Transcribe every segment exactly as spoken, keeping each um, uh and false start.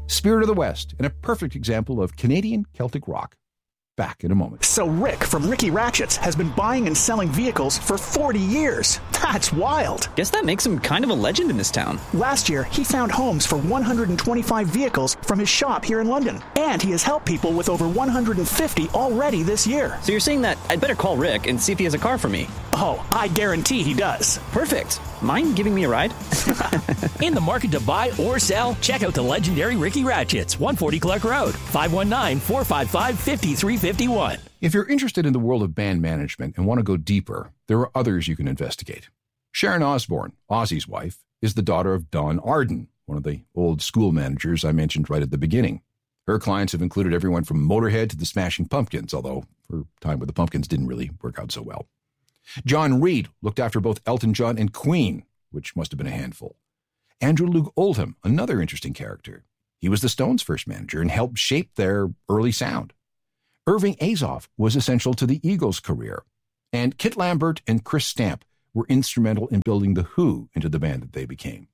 Spirit of the West, and a perfect example of Canadian Celtic rock. Back in a moment. So Rick from Ricky Ratchets has been buying and selling vehicles for forty years. That's wild. Guess that makes him kind of a legend in this town. Last year, he found homes for one hundred twenty-five vehicles from his shop here in London. And he has helped people with over one hundred fifty already this year. So you're saying that I'd better call Rick and see if he has a car for me? Oh, I guarantee he does. Perfect. Mind giving me a ride? In the market to buy or sell? Check out the legendary Ricky Ratchets, one forty Clark Road, five one nine, four five five, five three five one. If you're interested in the world of band management and want to go deeper, there are others you can investigate. Sharon Osbourne, Ozzy's wife, is the daughter of Don Arden, one of the old school managers I mentioned right at the beginning. Her clients have included everyone from Motorhead to the Smashing Pumpkins, although her time with the Pumpkins didn't really work out so well. John Reid looked after both Elton John and Queen, which must have been a handful. Andrew Loog Oldham, another interesting character. He was the Stones' first manager and helped shape their early sound. Irving Azoff was essential to the Eagles' career. And Kit Lambert and Chris Stamp were instrumental in building The Who into the band that they became.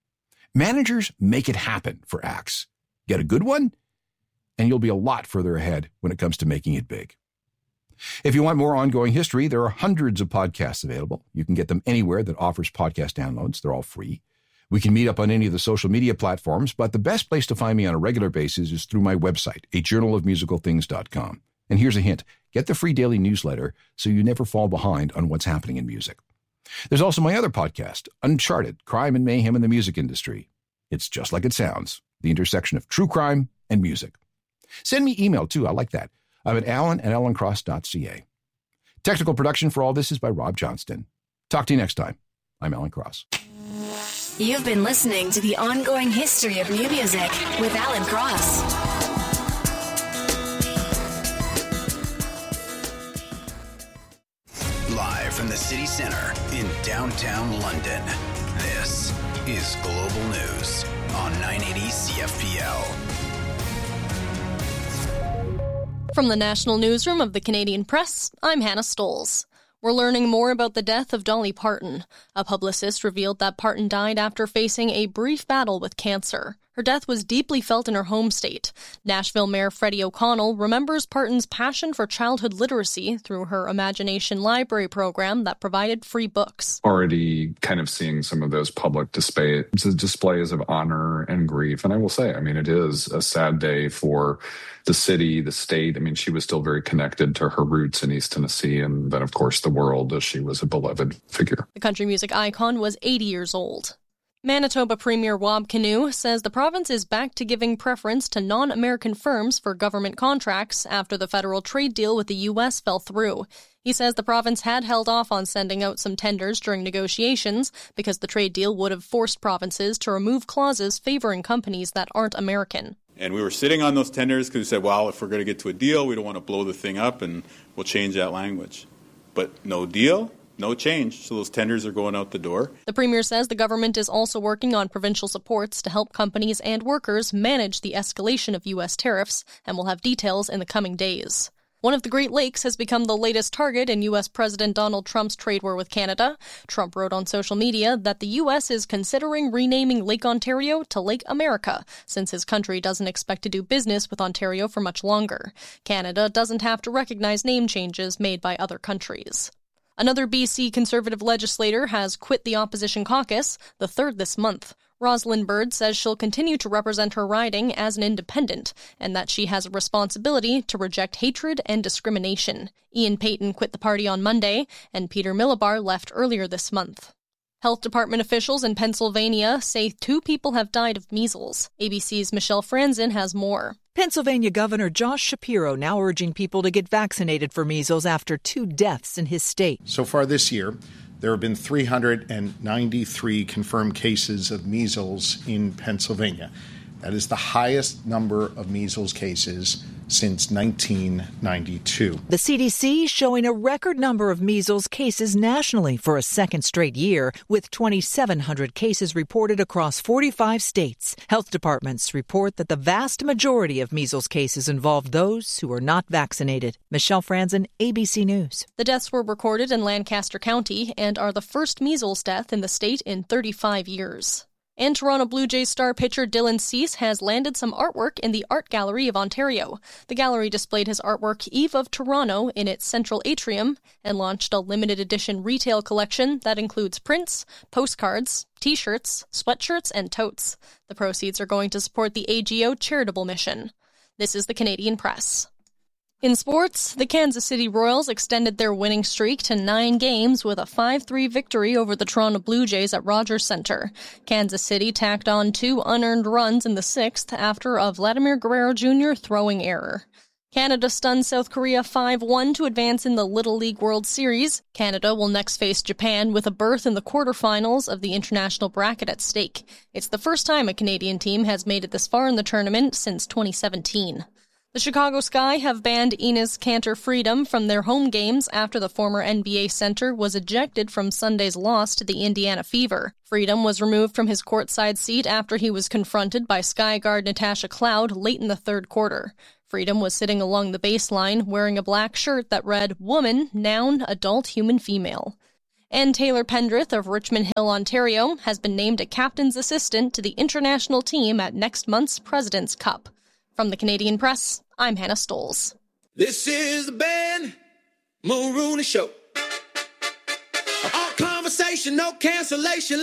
Managers make it happen for acts. Get a good one, and you'll be a lot further ahead when it comes to making it big. If you want more ongoing history, there are hundreds of podcasts available. You can get them anywhere that offers podcast downloads. They're all free. We can meet up on any of the social media platforms, but the best place to find me on a regular basis is through my website, a journal of musical things dot com. And here's a hint. Get the free daily newsletter so you never fall behind on what's happening in music. There's also my other podcast, Uncharted, Crime and Mayhem in the Music Industry. It's just like it sounds, the intersection of true crime and music. Send me email, too. I like that. I'm at alan at alan cross dot c a. Technical production for all this is by Rob Johnston. Talk to you next time. I'm Alan Cross. You've been listening to The Ongoing History of New Music with Alan Cross. Live from the city center in downtown London, this is Global News on nine eighty C F P L. From the National Newsroom of the Canadian Press, I'm Hannah Stolz. We're learning more about the death of Dolly Parton. A publicist revealed that Parton died after facing a brief battle with cancer. Her death was deeply felt in her home state. Nashville Mayor Freddie O'Connell remembers Parton's passion for childhood literacy through her Imagination Library program that provided free books. Already kind of seeing some of those public display, displays of honor and grief. And I will say, I mean, it is a sad day for the city, the state. I mean, she was still very connected to her roots in East Tennessee and then, of course, the world, as she was a beloved figure. The country music icon was eighty years old. Manitoba Premier Wab Kinew says the province is back to giving preference to non-American firms for government contracts after the federal trade deal with the U S fell through. He says the province had held off on sending out some tenders during negotiations because the trade deal would have forced provinces to remove clauses favoring companies that aren't American. And we were sitting on those tenders because we said, well, if we're going to get to a deal, we don't want to blow the thing up, and we'll change that language. But no deal, no change. So those tenders are going out the door. The Premier says the government is also working on provincial supports to help companies and workers manage the escalation of U S tariffs, and will have details in the coming days. One of the Great Lakes has become the latest target in U S President Donald Trump's trade war with Canada. Trump wrote on social media that the U S is considering renaming Lake Ontario to Lake America, since his country doesn't expect to do business with Ontario for much longer. Canada doesn't have to recognize name changes made by other countries. Another B C Conservative legislator has quit the opposition caucus, the third this month. Rosalind Bird says she'll continue to represent her riding as an independent, and that she has a responsibility to reject hatred and discrimination. Ian Payton quit the party on Monday, and Peter Millibar left earlier this month. Health department officials in Pennsylvania say two people have died of measles. A B C's Michelle Franzen has more. Pennsylvania Governor Josh Shapiro now urging people to get vaccinated for measles after two deaths in his state. So far this year, there have been three hundred ninety-three confirmed cases of measles in Pennsylvania. That is the highest number of measles cases since nineteen ninety-two. The C D C showing a record number of measles cases nationally for a second straight year, with twenty-seven hundred cases reported across forty-five states. Health departments report that the vast majority of measles cases involve those who are not vaccinated. Michelle Franzen, A B C News. The deaths were recorded in Lancaster County and are the first measles death in the state in thirty-five years. And Toronto Blue Jays star pitcher Dylan Cease has landed some artwork in the Art Gallery of Ontario. The gallery displayed his artwork Eve of Toronto in its central atrium and launched a limited edition retail collection that includes prints, postcards, t-shirts, sweatshirts, and totes. The proceeds are going to support the A G O charitable mission. This is the Canadian Press. In sports, the Kansas City Royals extended their winning streak to nine games with a five three victory over the Toronto Blue Jays at Rogers Centre. Kansas City tacked on two unearned runs in the sixth after a Vladimir Guerrero Junior throwing error. Canada stunned South Korea five one to advance in the Little League World Series. Canada will next face Japan with a berth in the quarterfinals of the international bracket at stake. It's the first time a Canadian team has made it this far in the tournament since twenty seventeen. The Chicago Sky have banned Enes Kanter Freedom from their home games after the former N B A center was ejected from Sunday's loss to the Indiana Fever. Freedom was removed from his courtside seat after he was confronted by Sky guard Natasha Cloud late in the third quarter. Freedom was sitting along the baseline wearing a black shirt that read, "Woman, noun, adult, human, female." And Taylor Pendrith of Richmond Hill, Ontario, has been named a captain's assistant to the international team at next month's President's Cup. From the Canadian Press, I'm Hannah Stoles. This is the Ben Mulrooney Show. All conversation, no cancellation.